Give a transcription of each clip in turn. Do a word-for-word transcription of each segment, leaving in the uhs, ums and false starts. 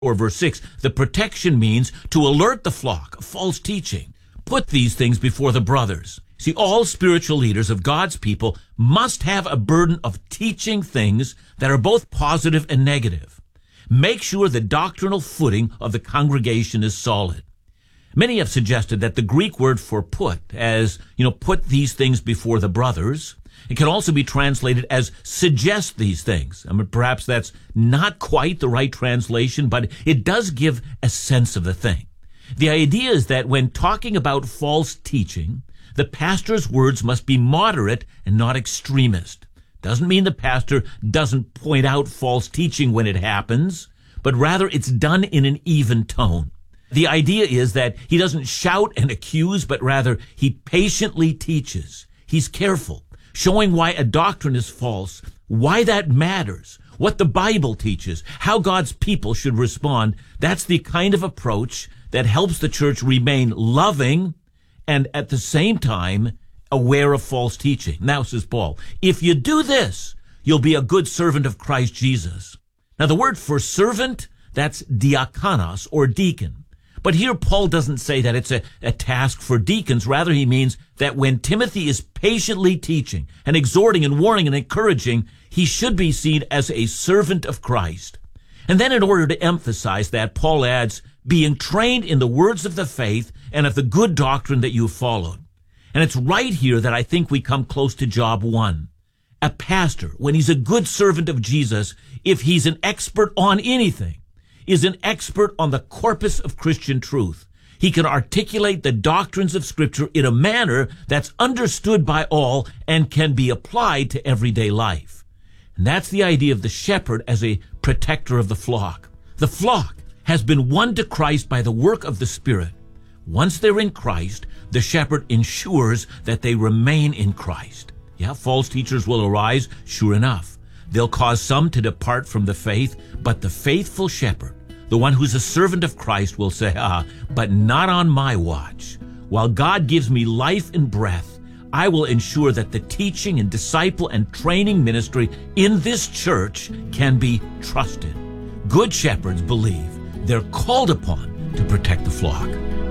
or verse six, the protection means to alert the flock of false teaching. Put these things before the brothers. See, all spiritual leaders of God's people must have a burden of teaching things that are both positive and negative. Make sure the doctrinal footing of the congregation is solid. Many have suggested that the Greek word for put, as, you know, put these things before the brothers, it can also be translated as suggest these things. I mean, perhaps that's not quite the right translation, but it does give a sense of the thing. The idea is that when talking about false teaching, the pastor's words must be moderate and not extremist. Doesn't mean the pastor doesn't point out false teaching when it happens, but rather it's done in an even tone. The idea is that he doesn't shout and accuse, but rather he patiently teaches. He's careful, showing why a doctrine is false, why that matters, what the Bible teaches, how God's people should respond. That's the kind of approach that helps the church remain loving and at the same time aware of false teaching. Now, says Paul, if you do this, you'll be a good servant of Christ Jesus. Now, the word for servant, that's diakonos, or deacon. But here Paul doesn't say that it's a, a task for deacons. Rather, he means that when Timothy is patiently teaching and exhorting and warning and encouraging, he should be seen as a servant of Christ. And then in order to emphasize that, Paul adds, being trained in the words of the faith and of the good doctrine that you've followed. And it's right here that I think we come close to job one. A pastor, when he's a good servant of Jesus, if he's an expert on anything, is an expert on the corpus of Christian truth. He can articulate the doctrines of Scripture in a manner that's understood by all and can be applied to everyday life. And that's the idea of the shepherd as a protector of the flock. The flock has been won to Christ by the work of the Spirit. Once they're in Christ, the shepherd ensures that they remain in Christ. Yeah, false teachers will arise, sure enough. They'll cause some to depart from the faith, but the faithful shepherd, the one who's a servant of Christ, will say, ah, but not on my watch. While God gives me life and breath, I will ensure that the teaching and disciple and training ministry in this church can be trusted. Good shepherds believe they're called upon to protect the flock.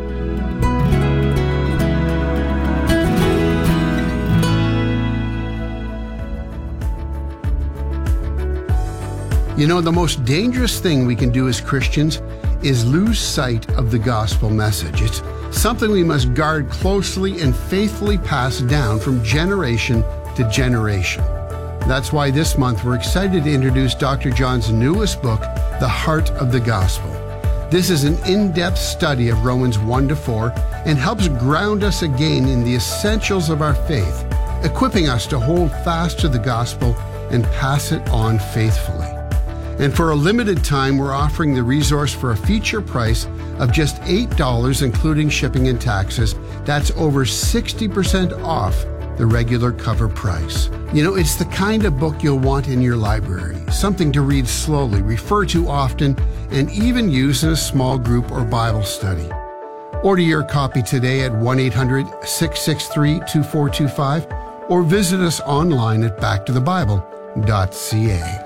You know, the most dangerous thing we can do as Christians is lose sight of the gospel message. It's something we must guard closely and faithfully pass down from generation to generation. That's why this month we're excited to introduce Doctor John's newest book, The Heart of the Gospel. This is an in-depth study of Romans one to four and helps ground us again in the essentials of our faith, equipping us to hold fast to the gospel and pass it on faithfully. And for a limited time, we're offering the resource for a feature price of just eight dollars, including shipping and taxes. That's over sixty percent off the regular cover price. You know, it's the kind of book you'll want in your library, something to read slowly, refer to often, and even use in a small group or Bible study. Order your copy today at one eight hundred, six six three, two four two five or visit us online at back to the bible dot c a.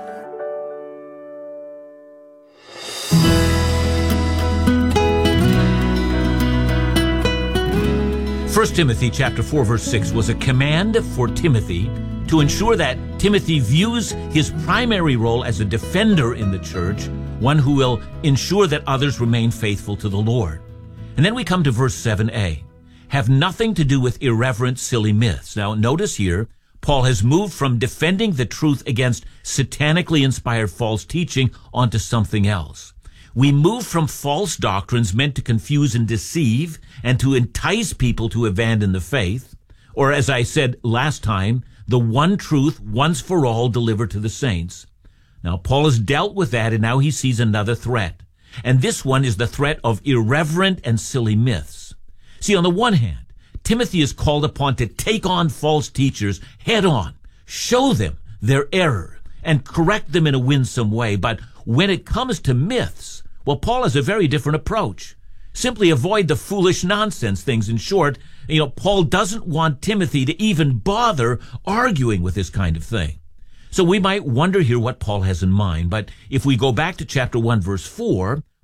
First Timothy chapter four verse six was a command for Timothy to ensure that Timothy views his primary role as a defender in the church, one who will ensure that others remain faithful to the Lord. And then we come to verse seven a. Have nothing to do with irreverent, silly myths. Now notice here, Paul has moved from defending the truth against satanically inspired false teaching onto something else. We move from false doctrines meant to confuse and deceive and to entice people to abandon the faith, or as I said last time, the one truth once for all delivered to the saints. Now, Paul has dealt with that, and now he sees another threat. And this one is the threat of irreverent and silly myths. See, on the one hand, Timothy is called upon to take on false teachers head on, show them their error, and correct them in a winsome way. But when it comes to myths, well, Paul has a very different approach. Simply avoid the foolish nonsense things. In short, you know, Paul doesn't want Timothy to even bother arguing with this kind of thing. So we might wonder here what Paul has in mind. But if we go back to chapter one, verse four,